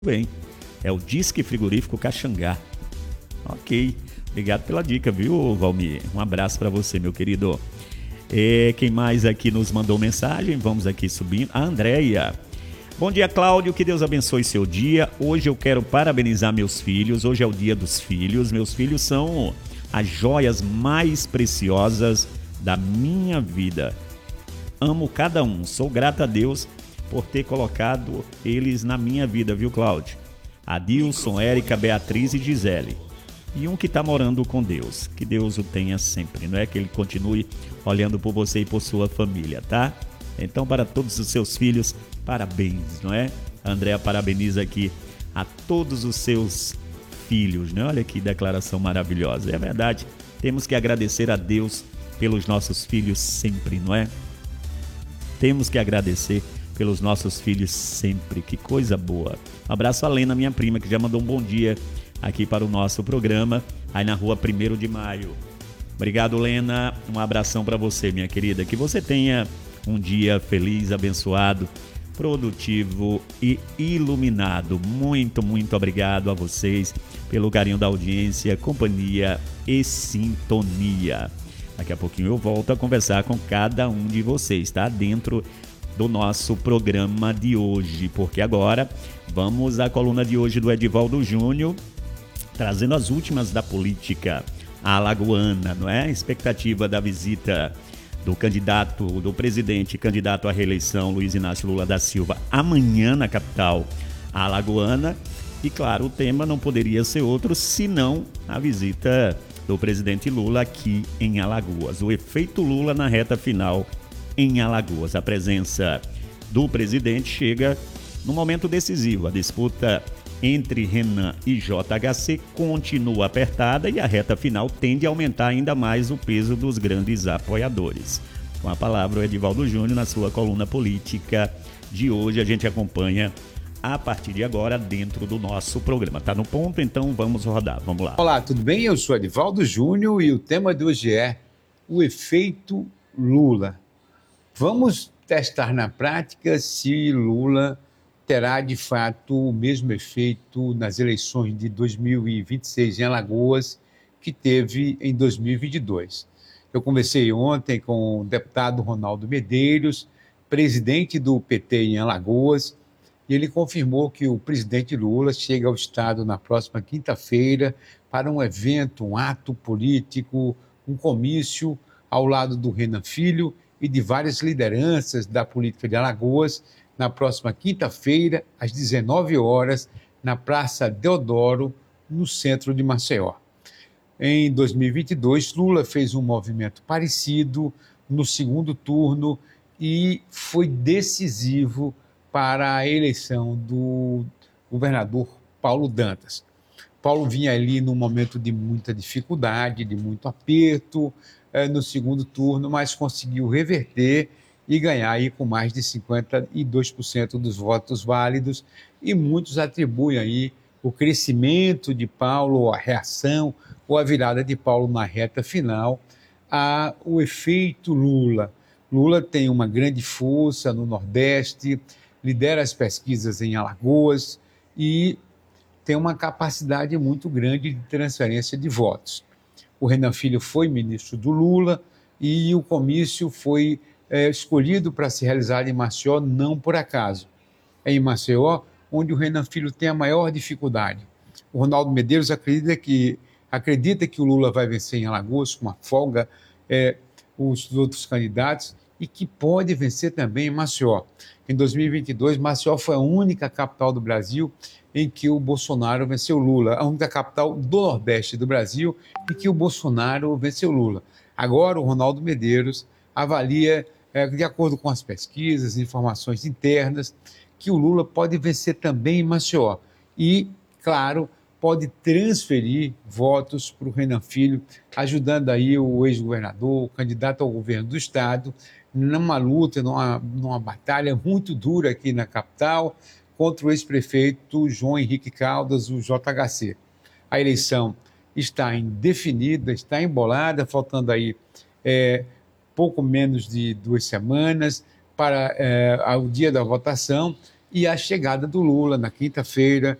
bem. É o Disque Frigorífico Caxangá. Ok. Obrigado pela dica, viu, Valmir? Um abraço para você, meu querido. Quem mais aqui nos mandou mensagem? Vamos aqui subindo. A Andréia. Bom dia, Cláudio. Que Deus abençoe seu dia. Hoje eu quero parabenizar meus filhos. Hoje é o dia dos filhos. Meus filhos são as joias mais preciosas da minha vida. Amo cada um. Sou grato a Deus por ter colocado eles na minha vida, viu, Cláudio? Adilson, Érica, Beatriz e Gisele. E um que está morando com Deus. Que Deus o tenha sempre, não é? Que ele continue olhando por você e por sua família, tá? Então, para todos os seus filhos, parabéns, não é? A Andréa parabeniza aqui a todos os seus filhos, né? Olha que declaração maravilhosa. É verdade, temos que agradecer a Deus pelos nossos filhos sempre, não é? Temos que agradecer pelos nossos filhos sempre. Que coisa boa. Um abraço a Lena, minha prima, que já mandou um bom dia aqui para o nosso programa, aí na rua 1º de Maio. Obrigado, Lena. Um abração para você, minha querida. Que você tenha um dia feliz, abençoado, produtivo e iluminado. Muito, muito obrigado a vocês pelo carinho da audiência, companhia e sintonia. Daqui a pouquinho eu volto a conversar com cada um de vocês, tá? Dentro do nosso programa de hoje, porque agora vamos à coluna de hoje do Edivaldo Júnior, trazendo as últimas da política alagoana, não é? A expectativa da visita do presidente candidato à reeleição, Luiz Inácio Lula da Silva, amanhã na capital alagoana. E claro, o tema não poderia ser outro senão a visita do presidente Lula aqui em Alagoas. O efeito Lula na reta final em Alagoas. A presença do presidente chega no momento decisivo. A disputa entre Renan e JHC continua apertada e a reta final tende a aumentar ainda mais o peso dos grandes apoiadores. Com a palavra, o Edivaldo Júnior, na sua coluna política de hoje, a gente acompanha a partir de agora dentro do nosso programa. Tá no ponto? Então vamos rodar. Vamos lá. Olá, tudo bem? Eu sou Edivaldo Júnior e o tema de hoje é o efeito Lula. Vamos testar na prática se Lula terá de fato o mesmo efeito nas eleições de 2026 em Alagoas que teve em 2022. Eu conversei ontem com o deputado Ronaldo Medeiros, presidente do PT em Alagoas, e ele confirmou que o presidente Lula chega ao estado na próxima quinta-feira para um evento, um ato político, um comício ao lado do Renan Filho e de várias lideranças da política de Alagoas, na próxima quinta-feira, às 19 horas, na Praça Deodoro, no centro de Maceió. Em 2022, Lula fez um movimento parecido no segundo turno e foi decisivo para a eleição do governador Paulo Dantas. Paulo vinha ali num momento de muita dificuldade, de muito aperto no segundo turno, mas conseguiu reverter e ganhar aí com mais de 52% dos votos válidos, e muitos atribuem aí o crescimento de Paulo, a reação ou a virada de Paulo na reta final ao efeito Lula. Lula tem uma grande força no Nordeste, lidera as pesquisas em Alagoas e tem uma capacidade muito grande de transferência de votos. O Renan Filho foi ministro do Lula e o comício foi escolhido para se realizar em Maceió, não por acaso. É em Maceió onde o Renan Filho tem a maior dificuldade. O Ronaldo Medeiros acredita que o Lula vai vencer em Alagoas com uma folga os outros candidatos e que pode vencer também em Maceió. Em 2022, Maceió foi a única capital do Brasil em que o Bolsonaro venceu Lula, a única capital do Nordeste do Brasil em que o Bolsonaro venceu Lula. Agora, o Ronaldo Medeiros avalia, de acordo com as pesquisas, informações internas, que o Lula pode vencer também em Maceió. E, claro, pode transferir votos para o Renan Filho, ajudando aí o ex-governador, o candidato ao governo do Estado, numa luta, numa batalha muito dura aqui na capital, contra o ex-prefeito João Henrique Caldas, o JHC. A eleição está indefinida, está embolada, faltando aí pouco menos de 2 semanas para o dia da votação, e a chegada do Lula na quinta-feira